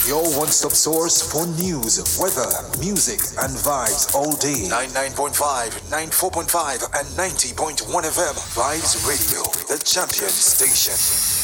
Your one-stop source for news, weather, music, and vibes all day. 99.5, 94.5, and 90.1 FM. Vibes Radio, the champion station.